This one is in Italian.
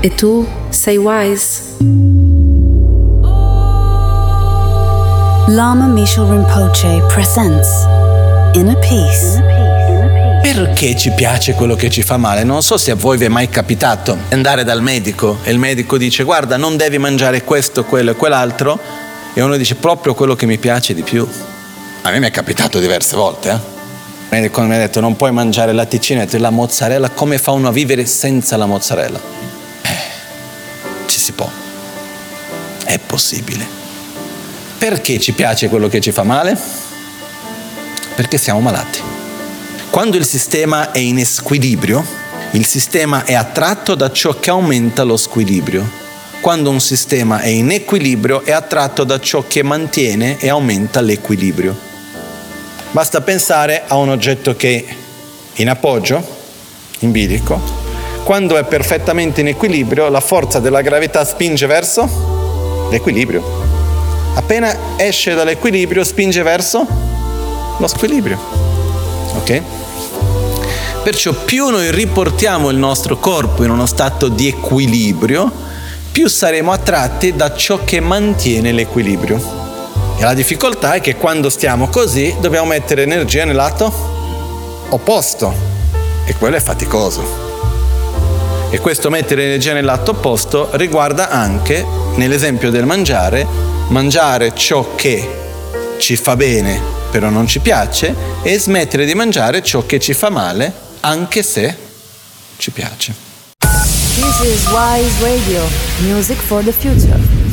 E tu sei wise? Lama Misho Rinpoche presents Inner Peace. Perché ci piace quello che ci fa male? Non so se a voi vi è mai capitato andare dal medico e il medico dice: guarda, non devi mangiare questo, quello e quell'altro, e uno dice: proprio quello che mi piace di più. A me mi è capitato diverse volte, Il medico mi ha detto: non puoi mangiare il latticino, e la mozzarella, come fa uno a vivere senza la mozzarella? Ci si può, è possibile. Perché ci piace quello che ci fa male? Perché siamo malati. Quando il sistema è in squilibrio, il sistema è attratto da ciò che aumenta lo squilibrio. Quando un sistema è in equilibrio, è attratto da ciò che mantiene e aumenta l'equilibrio. Basta pensare a un oggetto che è in appoggio, in bilico. Quando è perfettamente in equilibrio, la forza della gravità spinge verso l'equilibrio. Appena esce dall'equilibrio, spinge verso lo squilibrio. Ok? Perciò più noi riportiamo il nostro corpo in uno stato di equilibrio, più saremo attratti da ciò che mantiene l'equilibrio. E la difficoltà è che quando stiamo così dobbiamo mettere energia nel lato opposto, e quello è faticoso. E questo mettere energia nel lato opposto riguarda anche, nell'esempio del mangiare ciò che ci fa bene però non ci piace, e smettere di mangiare ciò che ci fa male anche se ci piace. This is Wise Radio, music for the future.